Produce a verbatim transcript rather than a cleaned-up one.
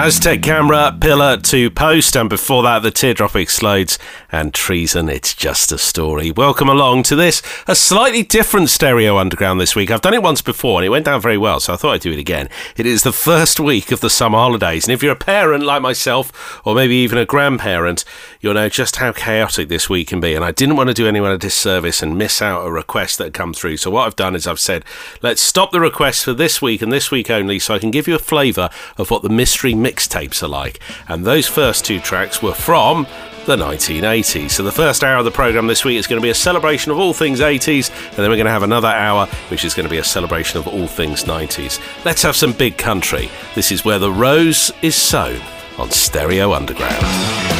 Aztec Camera, Pillar to Post, and before that, The Teardrop Explodes and Treason, It's Just a Story. Welcome along to this, a slightly different Stereo Underground this week. I've done it once before and it went down very well, so I thought I'd do it again. It is the first week of the summer holidays, and if you're a parent like myself, or maybe even a grandparent, you'll know just how chaotic this week can be, and I didn't want to do anyone a disservice and miss out a request that had come through. So what I've done is I've said, let's stop the request for this week and this week only, so I can give you a flavour of what the mystery mixtapes are like. And those first two tracks were from the nineteen eighties. So the first hour of the programme this week is going to be a celebration of all things eighties, and then we're going to have another hour which is going to be a celebration of all things nineties. Let's have some big country. This is Where the Rose is Sown on Stereo Underground.